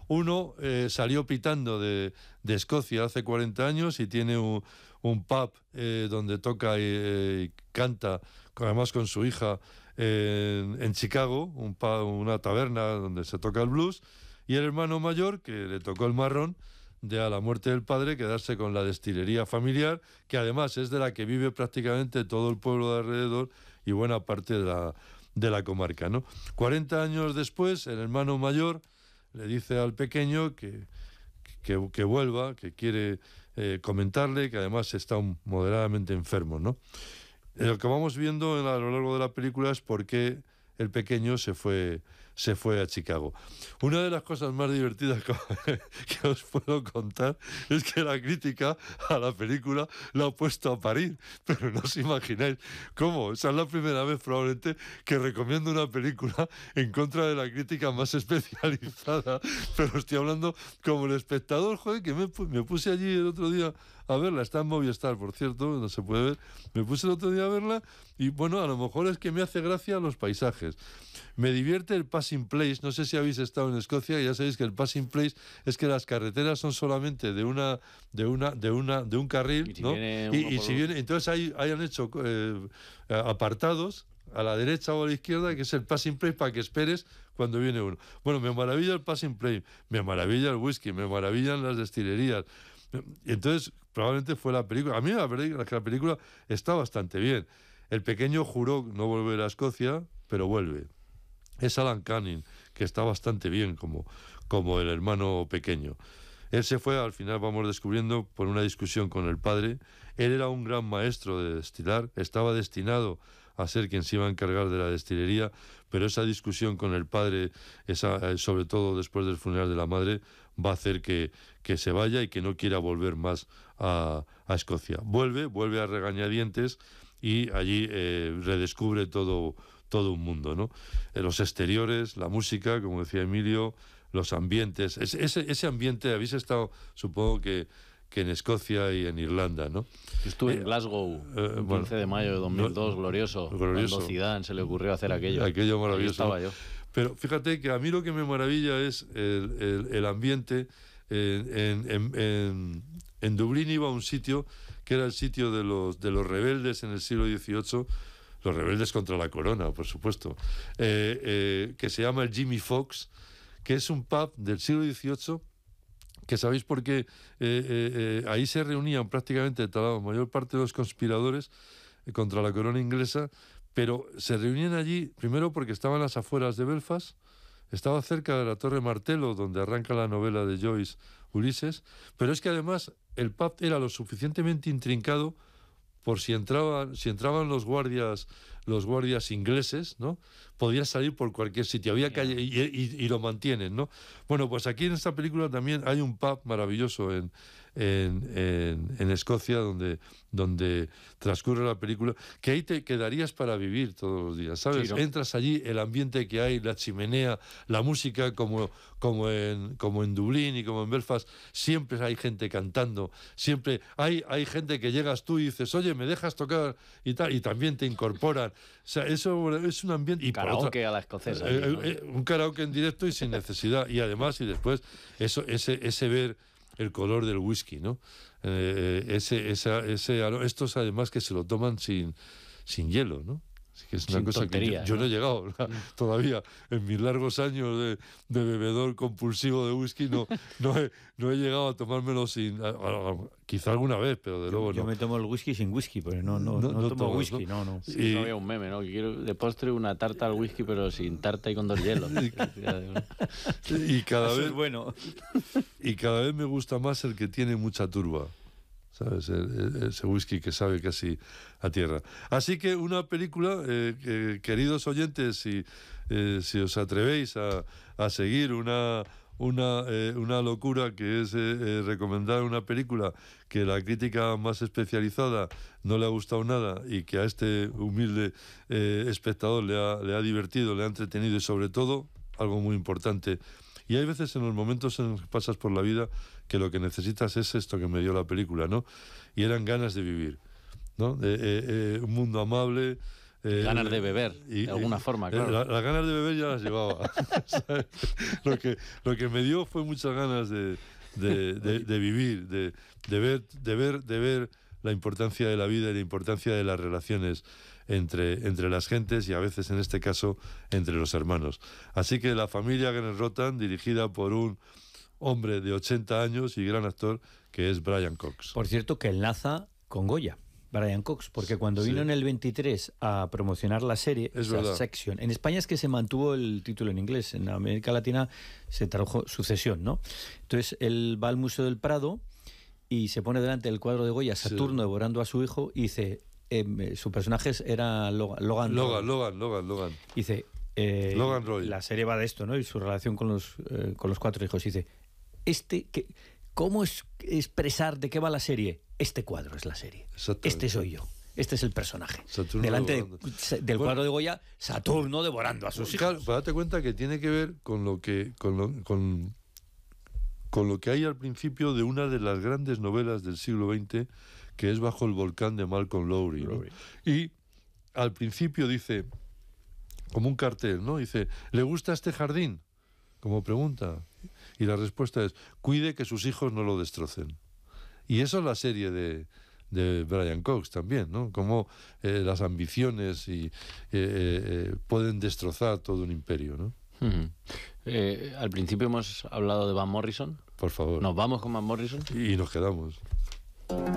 Uno salió pitando de Escocia hace 40 años y tiene un pub donde toca y canta, además con su hija, en Chicago, una taberna donde se toca el blues, y el hermano mayor, que le tocó el marrón, de a la muerte del padre quedarse con la destilería familiar, que además es de la que vive prácticamente todo el pueblo de alrededor y buena parte de la comarca, ¿no? 40 años después, el hermano mayor le dice al pequeño que vuelva, que quiere comentarle, que además está moderadamente enfermo, ¿no? Lo que vamos viendo a lo largo de la película es por qué el pequeño se fue a Chicago. Una de las cosas más divertidas que os puedo contar es que la crítica a la película la ha puesto a parir, pero no os imagináis cómo. Esa es la primera vez probablemente que recomiendo una película en contra de la crítica más especializada, pero estoy hablando como el espectador, joder, que me puse allí el otro día a verla, está en Movistar, por cierto, no se puede ver, me puse el otro día a verla y bueno, a lo mejor es que me hace gracia los paisajes. Me divierte el passing place. No sé si habéis estado en Escocia y ya sabéis que el passing place es que las carreteras son solamente de un carril, ¿no? Y si viene, entonces hayan hecho apartados a la derecha o a la izquierda, que es el passing place para que esperes cuando viene uno. Bueno, me maravilla el passing place, me maravilla el whisky, me maravillan las destilerías. Entonces, probablemente fue la película. A mí la verdad es que la película está bastante bien. El pequeño juró no volver a Escocia, pero vuelve. Es Alan Canning, que está bastante bien como el hermano pequeño. Él se fue, al final vamos descubriendo, por una discusión con el padre. Él era un gran maestro de destilar, estaba destinado a ser quien se iba a encargar de la destilería, pero esa discusión con el padre, sobre todo después del funeral de la madre, va a hacer que se vaya y que no quiera volver más a Escocia. Vuelve a regañadientes y allí redescubre todo un mundo, ¿no? Los exteriores, la música, como decía Emilio, los ambientes, ese ambiente, habéis estado, supongo que en Escocia y en Irlanda, ¿no? Yo estuve en Glasgow, el 15 de mayo de 2002, glorioso. Cuando Zidane se le ocurrió hacer aquello. Aquello maravilloso. Ahí estaba yo. Pero fíjate que a mí lo que me maravilla es el ambiente. En Dublín iba a un sitio que era el sitio de los rebeldes en el siglo XVIII, los rebeldes contra la corona, por supuesto, que se llama el Jimmy Fox, que es un pub del siglo XVIII, que sabéis por qué ahí se reunían prácticamente la mayor parte de los conspiradores contra la corona inglesa, pero se reunían allí primero porque estaban a las afueras de Belfast, estaba cerca de la Torre Martello, donde arranca la novela de Joyce, Ulises, pero es que además el pub era lo suficientemente intrincado por si entraban los guardias ingleses, ¿no? Podías salir por cualquier sitio, había calle y lo mantienen, ¿no? Bueno, pues aquí en esta película también hay un pub maravilloso en Escocia donde transcurre la película, que ahí te quedarías para vivir todos los días, ¿sabes? Sí, ¿no? Entras allí, el ambiente que hay, la chimenea, la música, como en Dublín y como en Belfast, siempre hay gente cantando, siempre hay gente que llegas tú y dices, oye, ¿me dejas tocar? Y tal, y también te incorporan. O sea, eso es un ambiente... Y karaoke a la escocesa. Un karaoke en directo y sin necesidad. Y además, y después, ese ver el color del whisky, ¿no? Estos además que se lo toman sin hielo, ¿no? Así que es una cosa tontería, que yo no he llegado todavía en mis largos años de bebedor compulsivo de whisky, no he llegado a tomármelo sin, quizá alguna vez, pero de luego no. Yo me tomo el whisky sin whisky, pero no tomo whisky, no. Sí, no había un meme, ¿no? Que quiero de postre una tarta al whisky, pero sin tarta y con 2 hielos. Y cada vez bueno. Y cada vez me gusta más el que tiene mucha turba, ¿sabes? Ese whisky que sabe casi a tierra. Así que una película, queridos oyentes, si os atrevéis a seguir una locura que es recomendar una película que la crítica más especializada no le ha gustado nada y que a este humilde espectador le ha divertido, le ha entretenido y sobre todo, algo muy importante, y hay veces en los momentos en los que pasas por la vida que lo que necesitas es esto que me dio la película, ¿no? Y eran ganas de vivir, ¿no? Un mundo amable, ganas de beber, de alguna forma, claro. Las ganas de beber ya las llevaba. Lo que me dio fue muchas ganas de vivir, de ver la importancia de la vida y la importancia de las relaciones entre las gentes y a veces, en este caso, entre los hermanos. Así que La familia Glenrothan, dirigida por un hombre de 80 años y gran actor, que es Brian Cox. Por cierto, que enlaza con Goya, Brian Cox, porque cuando vino en el 23 a promocionar la serie, Section, en España es que se mantuvo el título en inglés, en América Latina se tradujo Sucesión, ¿no? Entonces él va al Museo del Prado y se pone delante del cuadro de Goya, Saturno devorando a su hijo, y dice, su personaje era Logan. Dice, Logan Roy. La serie va de esto, ¿no? Y su relación con los 4 hijos. Dice, ¿cómo es expresar de qué va la serie? Este cuadro es la serie. Este soy yo. Este es el personaje. Saturno delante del cuadro de Goya, Saturno devorando a sus hijos. Claro, pero date cuenta que tiene que ver con lo que hay al principio de una de las grandes novelas del siglo XX, que es Bajo el volcán, de Malcolm Lowry, ¿no? Y al principio dice, como un cartel, ¿no? Dice, ¿le gusta este jardín? Como pregunta. Y la respuesta es, cuide que sus hijos no lo destrocen. Y eso es la serie de Brian Cox también, ¿no? Cómo las ambiciones pueden destrozar todo un imperio, ¿no? Al principio hemos hablado de Van Morrison. Por favor. ¿Nos vamos con Van Morrison? Y nos quedamos.